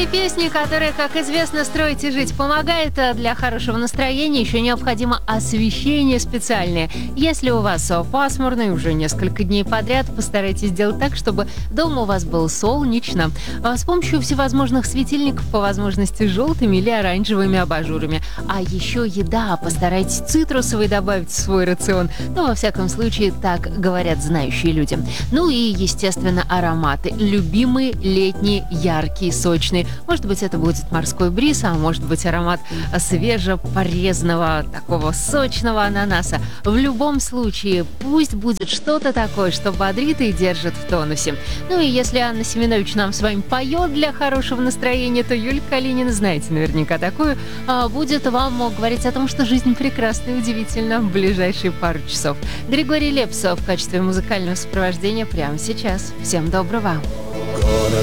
Такие песни, которые, как известно, «Строить и жить» помогает. Для хорошего настроения еще необходимо освещение специальное. Если у вас пасмурно и уже несколько дней подряд, постарайтесь сделать так, чтобы дома у вас было солнечно. С помощью всевозможных светильников, по возможности желтыми или оранжевыми абажурами. А еще еда. Постарайтесь цитрусовый добавить в свой рацион. Но, во всяком случае, так говорят знающие люди. Ну и, естественно, ароматы. Любимые летние, яркие, сочные. Может быть, это будет морской бриз, а может быть, аромат свежепорезанного, такого сочного ананаса. В любом случае, пусть будет что-то такое, что бодрит и держит в тонусе. Ну и если Анна Семенович нам с вами поет для хорошего настроения, то Юлия Калинина, знаете наверняка такую, будет вам говорить о том, что жизнь прекрасна и удивительна в ближайшие пару часов. Григорий Лепс в качестве музыкального сопровождения прямо сейчас. Всем доброго!